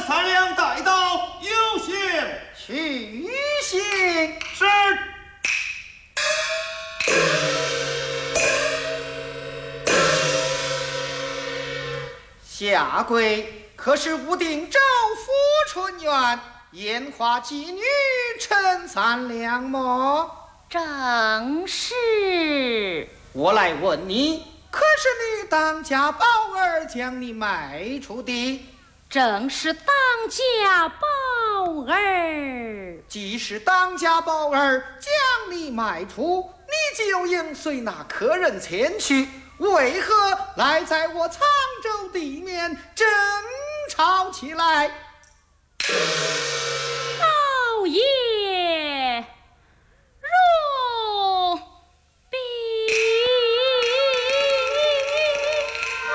3两带到，有请。 去行。 是。 下跪，可是无定州府春园烟花妓女陈3两么？ 正是。 我来问你，可是你当家宝儿将你卖出的？ 正是当家宝儿。 既是当家宝儿将你卖出，你就应随那客人前去，为何来在我沧州地面争吵起来？ 老爷